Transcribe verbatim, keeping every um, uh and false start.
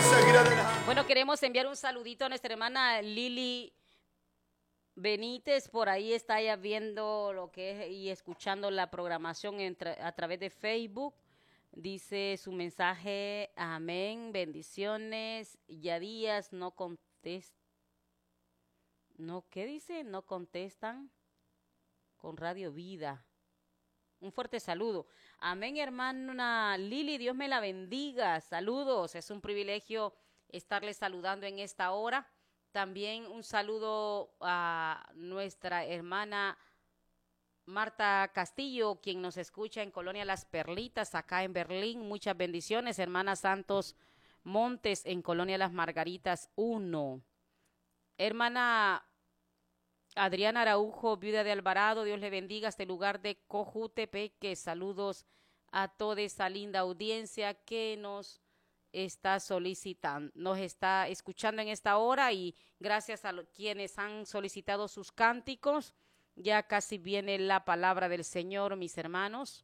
seguir adelante. Bueno, queremos enviar un saludito a nuestra hermana Lili Benítez. Por ahí está ella viendo lo que es y escuchando la programación entre, a través de Facebook. Dice su mensaje, amén, bendiciones. Ya días no contestan. No, ¿qué dice? No contestan con Radio Vida. Un fuerte saludo. Amén, hermana Lili, Dios me la bendiga. Saludos, es un privilegio estarle saludando en esta hora. También un saludo a nuestra hermana Marta Castillo, quien nos escucha en Colonia Las Perlitas, acá en Berlín. Muchas bendiciones, hermana Santos Montes, en Colonia Las Margaritas uno. Hermana Adriana Araujo, viuda de Alvarado, Dios le bendiga este lugar de Cojutepeque. Saludos a toda esa linda audiencia que nos está solicitando, nos está escuchando en esta hora, y gracias a lo, quienes han solicitado sus cánticos. Ya casi viene la palabra del Señor, mis hermanos.